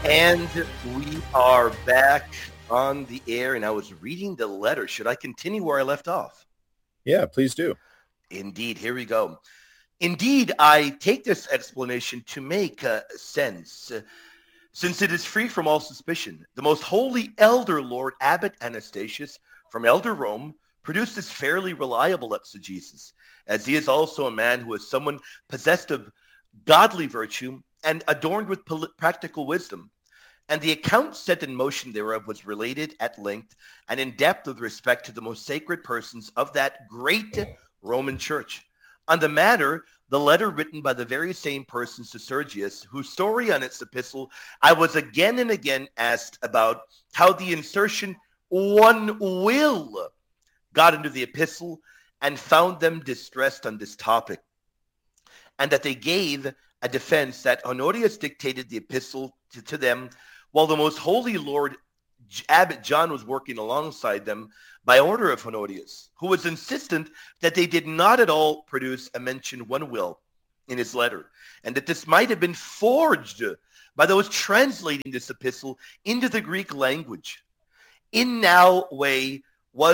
And we are back on the air, and I was reading the letter. Should I continue where I left off? Yeah, please do. Indeed, here we go. Indeed, I take this explanation to make sense, since it is free from all suspicion. The most holy elder Lord Abbot Anastasius from Elder Rome produced this fairly reliable exegesis, as he is also a man who is someone possessed of godly virtue and adorned with practical wisdom. And the account set in motion thereof was related at length and in depth with respect to the most sacred persons of that great Roman Church. On the matter, the letter written by the very same persons to Sergius, whose story on its epistle I was again and again asked about, how the insertion "one will" got into the epistle, and found them distressed on this topic, and that they gave a defense that Honorius dictated the epistle to them, while the most holy Lord Abbot John was working alongside them by order of Honorius, who was insistent that they did not at all produce a mention "one will" in his letter, and that this might have been forged by those translating this epistle into the Greek language. In no way,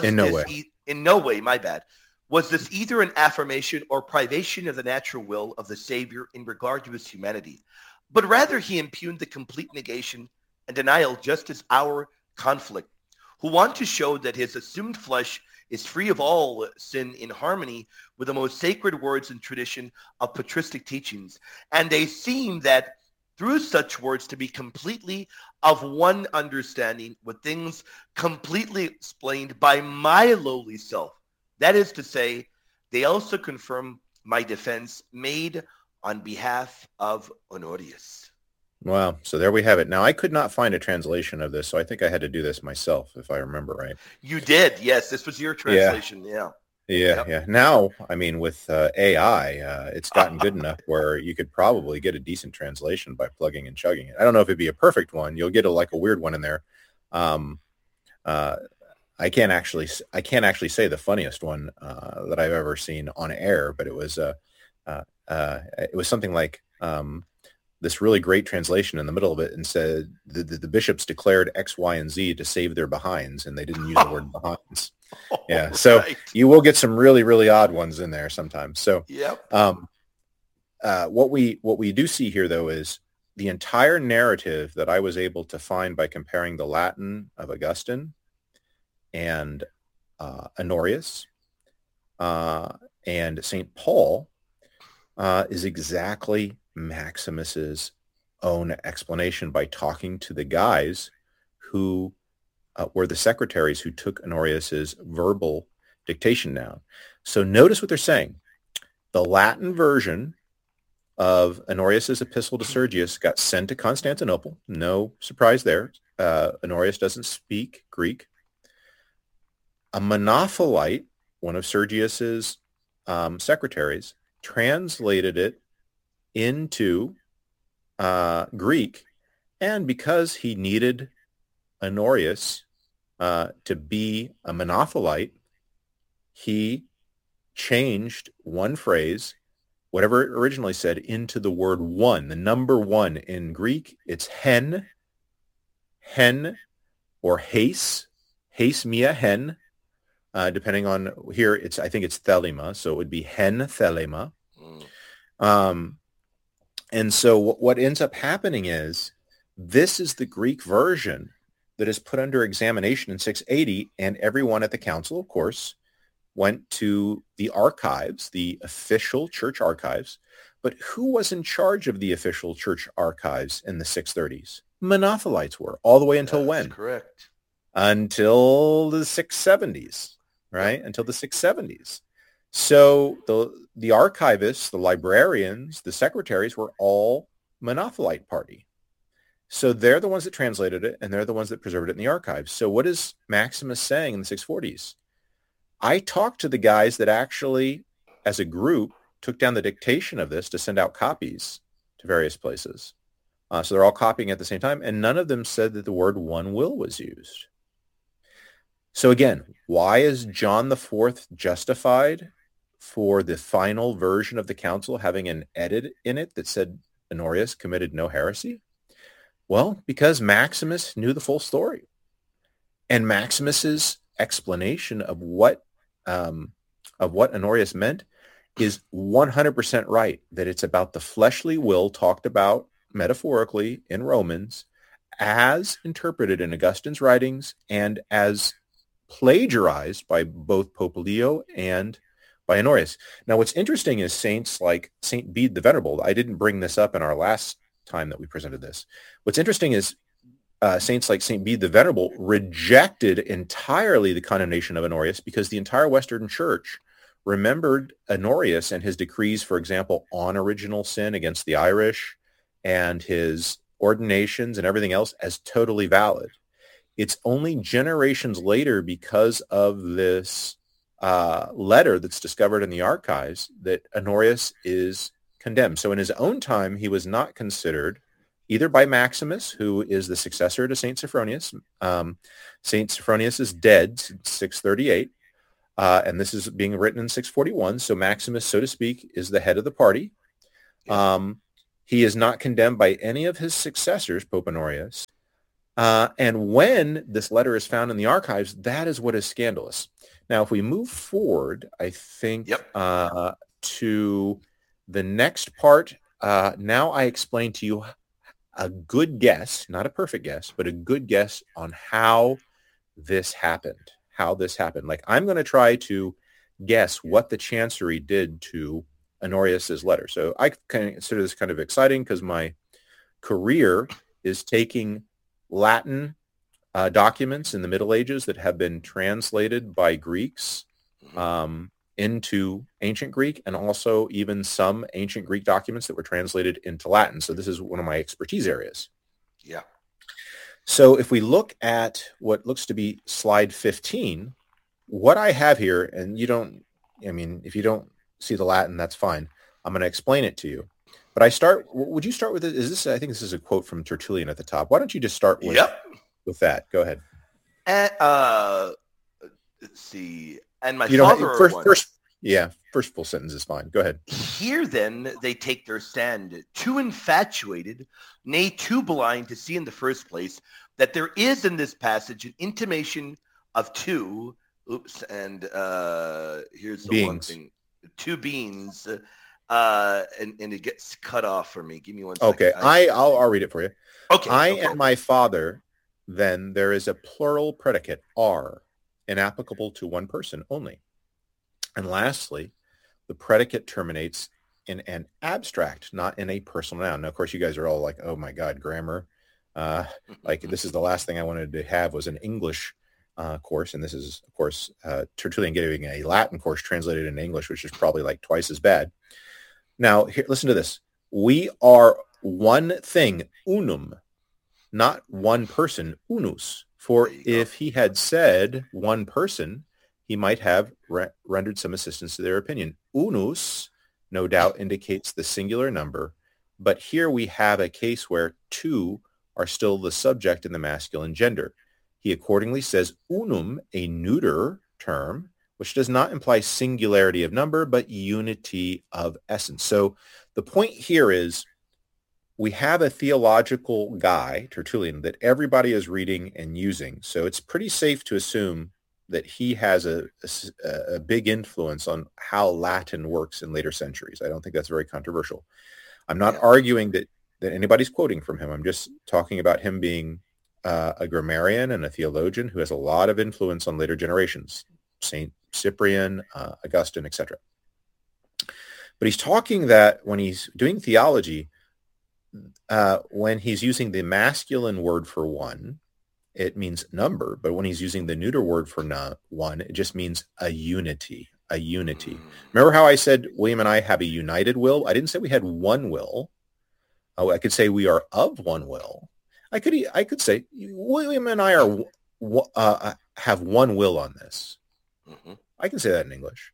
my bad, was this either an affirmation or privation of the natural will of the Savior in regard to his humanity, but rather he impugned the complete negation and denial, just as our conflict, who want to show that his assumed flesh is free of all sin in harmony with the most sacred words and tradition of patristic teachings. And they seem that through such words to be completely of one understanding with things completely explained by my lowly self. That is to say, they also confirm my defense made on behalf of Honorius. Wow. So there we have it. Now, I could not find a translation of this, so I think I had to do this myself, if I remember right. You did. Yes, this was your translation. Yeah. Yeah. Now, I mean, with AI, it's gotten good enough where you could probably get a decent translation by plugging and chugging it. I don't know if it'd be a perfect one. You'll get a weird one in there. I can't actually say the funniest one that I've ever seen on air, but it was something like this really great translation in the middle of it, and said the bishops declared X, Y, and Z to save their behinds, and they didn't use the word behinds. Yeah, so right. You will get some really, really odd ones in there sometimes. So, what we do see here, though, is the entire narrative that I was able to find by comparing the Latin of Augustine and Honorius and St. Paul is exactly Maximus's own explanation by talking to the guys who were the secretaries who took Honorius's verbal dictation down. So notice what they're saying. The Latin version of Honorius's epistle to Sergius got sent to Constantinople. No surprise there. Honorius doesn't speak Greek. A Monophyllite, one of Sergius's secretaries, translated it into Greek, and because he needed Honorius to be a Monophyllite, he changed one phrase, whatever it originally said, into the word one, the number one. In Greek, it's hen, or heis mia hen, depending on here. I think it's thelema, so it would be hen thelema. And so what ends up happening is this is the Greek version that is put under examination in 680, and everyone at the council, of course, went to the archives, the official church archives. But who was in charge of the official church archives in the 630s? Monophilites were, all the way until when? That's correct. Until the 670s, right? Until the 670s. So the archivists, the librarians, the secretaries were all Monophilite party. So they're the ones that translated it, and they're the ones that preserved it in the archives. So what is Maximus saying in the 640s? I talked to the guys that actually, as a group, took down the dictation of this to send out copies to various places. So they're all copying at the same time, and none of them said that the word "one will" was used. So again, why is John IV justified for the final version of the council having an edit in it that said Honorius committed no heresy? Well, because Maximus knew the full story. And Maximus's explanation of what Honorius meant is 100% right, that it's about the fleshly will talked about metaphorically in Romans as interpreted in Augustine's writings and as plagiarized by both Pope Leo and by Honorius. Now, what's interesting is saints like Saint Bede the Venerable. I didn't bring this up in our last time that we presented this. What's interesting is saints like Saint Bede the Venerable rejected entirely the condemnation of Honorius because the entire Western Church remembered Honorius and his decrees, for example, on original sin against the Irish and his ordinations and everything else as totally valid. It's only generations later, because of this letter that's discovered in the archives, that Honorius is condemned. So in his own time, he was not considered either by Maximus, who is the successor to St. Sophronius. St. Sophronius is dead since 638, and this is being written in 641. So Maximus, so to speak, is the head of the party. He is not condemned by any of his successors, Pope Honorius. And when this letter is found in the archives, that is what is scandalous. Now, if we move forward, I think to the next part, now I explain to you a good guess, not a perfect guess, but a good guess on how this happened. Like, I'm going to try to guess what the Chancery did to Honorius's letter. So I consider this kind of exciting because my career is taking Latin documents in the Middle Ages that have been translated by Greeks into ancient Greek, and also even some ancient Greek documents that were translated into Latin. So this is one of my expertise areas. Yeah. So if we look at what looks to be slide 15, what I have here, and if you don't see the Latin, that's fine. I'm going to explain it to you. But would you start with it? I think this is a quote from Tertullian at the top. Why don't you just start with that? Go ahead. Let's see. And my father first full sentence is fine. Go ahead. Here then they take their stand, too infatuated, nay, too blind to see in the first place that there is in this passage an intimation of two, here's the beings. One thing, two beings, and it gets cut off for me. Give me 1 second. Okay, I'll read it for you. Okay. I and my father, then there is a plural predicate, are, inapplicable to one person only. And lastly, the predicate terminates in an abstract, not in a personal noun. Now, of course, you guys are all like, oh my God, grammar. Like, this is the last thing I wanted to have was an English course. And this is, of course, Tertullian giving a Latin course translated into English, which is probably like twice as bad. Now, here, listen to this. We are one thing, unum, not one person, unus. For if he had said one person, he might have rendered some assistance to their opinion. Unus, no doubt, indicates the singular number, but here we have a case where two are still the subject in the masculine gender. He accordingly says unum, a neuter term, which does not imply singularity of number, but unity of essence. So the point here is we have a theological guy, Tertullian, that everybody is reading and using. So it's pretty safe to assume that he has a big influence on how Latin works in later centuries. I don't think that's very controversial. I'm not arguing that anybody's quoting from him. I'm just talking about him being a grammarian and a theologian who has a lot of influence on later generations, St. Cyprian, Augustine, etc. But he's talking that when he's doing theology, when he's using the masculine word for one, it means number. But when he's using the neuter word for one, it just means a unity. Remember how I said William and I have a united will? I didn't say we had one will. Oh, I could say we are of one will. I could say William and I have one will on this. Mm-hmm. I can say that in English.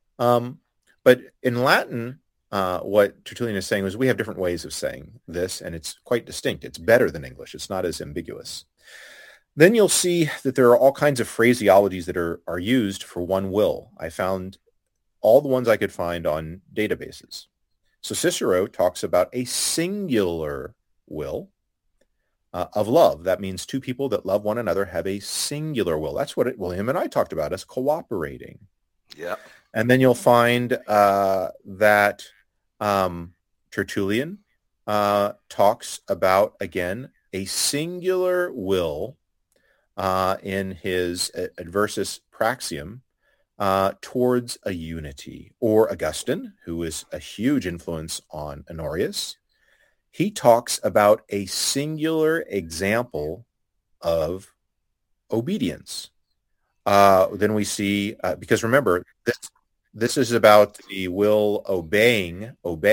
But in Latin, what Tertullian is saying is we have different ways of saying this, and it's quite distinct. It's better than English. It's not as ambiguous. Then you'll see that there are all kinds of phraseologies that are used for one will. I found all the ones I could find on databases. So Cicero talks about a singular will. of love. That means two people that love one another have a singular will. That's what William and I talked about as cooperating. Yeah. And then you'll find that Tertullian talks about, again, a singular will in his Adversus Praxium towards a unity. Or Augustine, who is a huge influence on Honorius, he talks about a singular example of obedience. Then we see, because remember, this is about the will obeying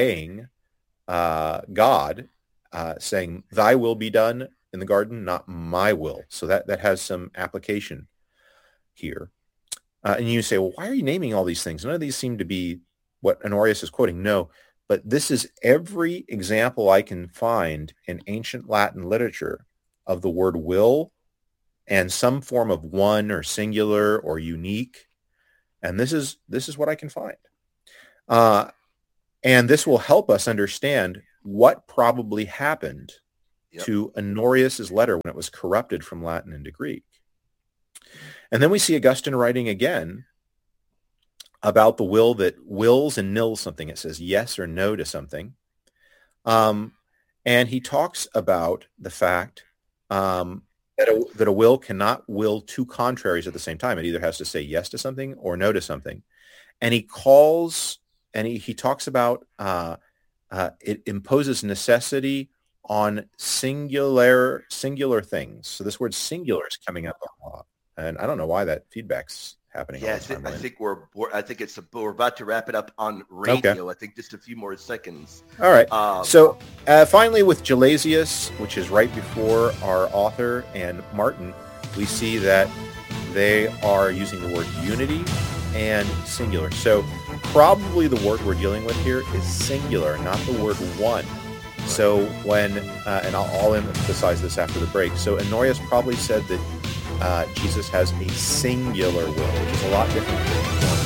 God, saying, thy will be done in the garden, not my will. So that has some application here. And you say, well, why are you naming all these things? None of these seem to be what Honorius is quoting. No, but this is every example I can find in ancient Latin literature of the word will and some form of one or singular or unique. And this is what I can find. And this will help us understand what probably happened to Honorius's letter when it was corrupted from Latin into Greek. And then we see Augustine writing again about the will that wills and nils something. It says yes or no to something. And he talks about the fact that a will cannot will two contraries at the same time. It either has to say yes to something or no to something. And he talks about it imposes necessity on singular things. So this word singular is coming up a lot. And I don't know why that feedback's happening. Yeah, I think we're about to wrap it up on radio. Okay. I think just a few more seconds. All right. So finally, with Gelasius, which is right before our author, and Martin, we see that they are using the word unity and singular. So probably the word we're dealing with here is singular, not the word one. So when, and I'll emphasize this after the break. So Honorius probably said that Jesus has a singular will, which is a lot different than